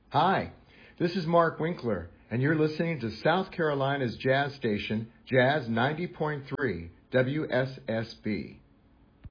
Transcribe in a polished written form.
Hi, this is Mark Winkler, and you're listening to South Carolina's jazz station, Jazz 90.3 WSSB.